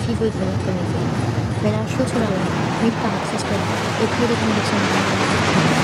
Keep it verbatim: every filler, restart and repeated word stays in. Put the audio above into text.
people connect amazing. When our show churawa, meet the access to a creative connection.